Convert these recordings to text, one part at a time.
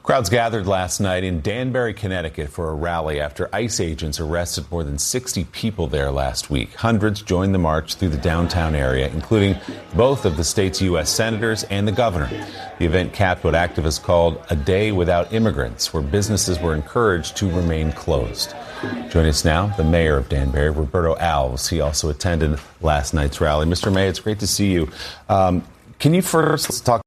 Crowds gathered last night in Danbury, Connecticut for a rally after ICE agents arrested more than 60 people there last week. Hundreds joined the march through the downtown area, including both of the state's U.S. senators and the governor. The event capped what activists called a day without immigrants, where businesses were encouraged to remain closed. Joining us now, the mayor of Danbury, Roberto Alves. He also attended last night's rally. Mr. Mayor, it's great to see you. Can you first talk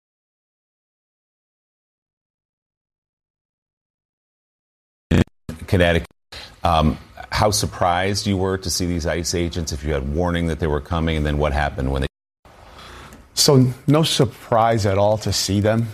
Connecticut, how surprised you were to see these ICE agents, if you had warning that they were coming, and then what happened when they... So no surprise at all to see them.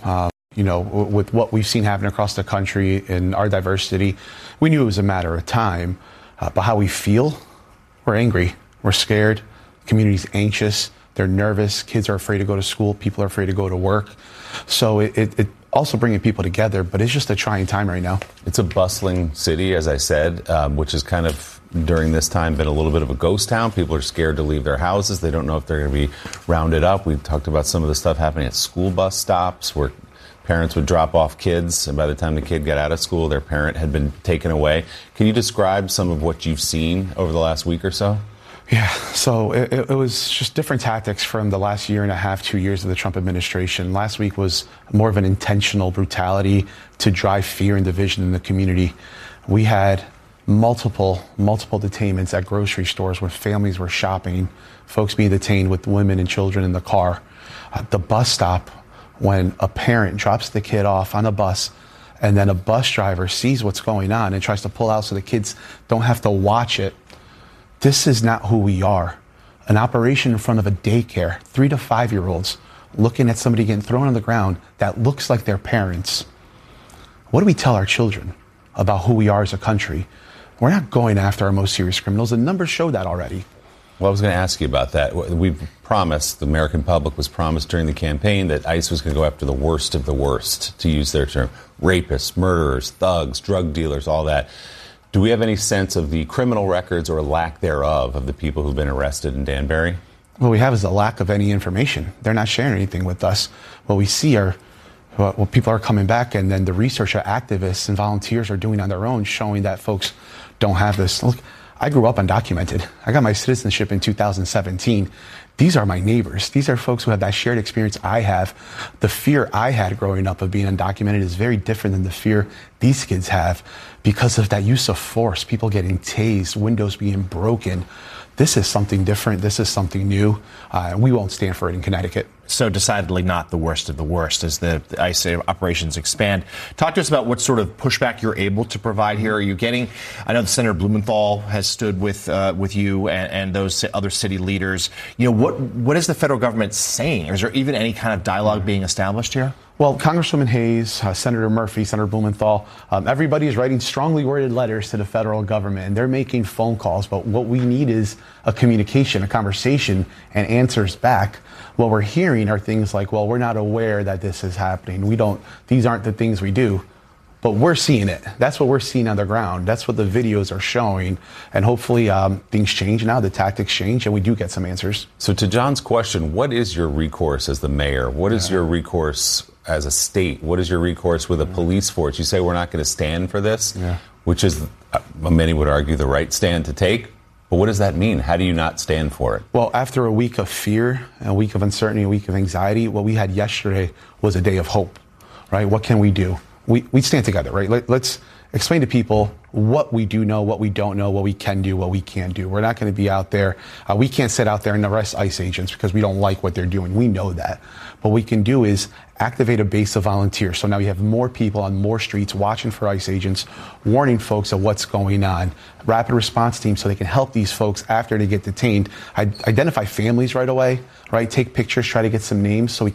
With what we've seen happen across the country in our diversity, we knew it was a matter of time. But how we feel, we're angry, we're scared, the community's anxious, they're nervous, kids are afraid to go to school, people are afraid to go to work. So it also bringing people together, but it's just a trying time right now. It's a bustling city, as I said, which has kind of, during this time, been a little bit of a ghost town. People are scared to leave their houses. They don't know if they're going to be rounded up. We've talked about some of the stuff happening at school bus stops where parents would drop off kids, and by the time the kid got out of school, their parent had been taken away. Can you describe some of what you've seen over the last week or so? Yeah, so it was just different tactics from the last year and a half, 2 years of the Trump administration. Last week was more of an intentional brutality to drive fear and division in the community. We had multiple detainments at grocery stores where families were shopping, folks being detained with women and children in the car. The bus stop, when a parent drops the kid off on a bus and then a bus driver sees what's going on and tries to pull out so the kids don't have to watch it. This is not who we are. An operation in front of a daycare, 3 to 5 year olds looking at somebody getting thrown on the ground that looks like their parents. What do we tell our children about who we are as a country? We're not going after our most serious criminals. The numbers show that already. Well, I was going to ask you about that. We've promised, the American public was promised during the campaign that ICE was going to go after the worst of the worst, to use their term. Rapists, murderers, thugs, drug dealers, all that. Do we have any sense of the criminal records or lack thereof of the people who've been arrested in Danbury? What we have is a lack of any information. They're not sharing anything with us. What we see are what people are coming back, and then the research that activists and volunteers are doing on their own, showing that folks don't have this. Look, I grew up undocumented. I got my citizenship in 2017. These are my neighbors. These are folks who have that shared experience I have. The fear I had growing up of being undocumented is very different than the fear these kids have because of that use of force, people getting tased, windows being broken. This is something different. This is something new. And we won't stand for it in Connecticut. So decidedly not the worst of the worst as the ICE operations expand. Talk to us about what sort of pushback you're able to provide here. Are you getting, I know Senator Blumenthal has stood with you and those other city leaders. You know, what is the federal government saying? Is there even any kind of dialogue being established here? Well, Congresswoman Hayes, Senator Murphy, Senator Blumenthal, everybody is writing strongly worded letters to the federal government, and they're making phone calls. But what we need is a communication, a conversation, and answers back. What we're hearing are things like, well, we're not aware that this is happening. These aren't the things we do. But we're seeing it. That's what we're seeing on the ground. That's what the videos are showing. And hopefully things change now, the tactics change, and we do get some answers. So to John's question, what is your recourse as the mayor? What is your recourse as a state? What is your recourse with a police force? You say we're not going to stand for this, which is, many would argue, the right stand to take. But what does that mean? How do you not stand for it? Well, after a week of fear, a week of uncertainty, a week of anxiety, what we had yesterday was a day of hope, right? What can we do? We stand together, right? Let's explain to people what we do know, what we don't know, what we can do, what we can't do. We're not going to be out there. We can't sit out there and arrest ICE agents because we don't like what they're doing. We know that. What we can do is activate a base of volunteers. So now we have more people on more streets watching for ICE agents, warning folks of what's going on. Rapid response teams so they can help these folks after they get detained. Identify families right away, right? Take pictures, try to get some names so we can